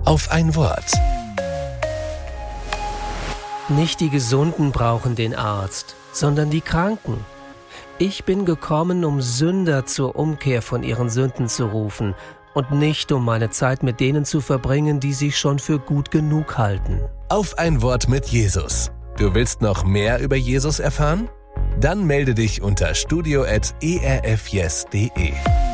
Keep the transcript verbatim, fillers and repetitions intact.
auf ein Wort. Nicht die Gesunden brauchen den Arzt, sondern die Kranken. Ich bin gekommen, um Sünder zur Umkehr von ihren Sünden zu rufen und nicht, um meine Zeit mit denen zu verbringen, die sich schon für gut genug halten. Auf ein Wort mit Jesus. Du willst noch mehr über Jesus erfahren? Dann melde dich unter studio at e r f yes punkt de.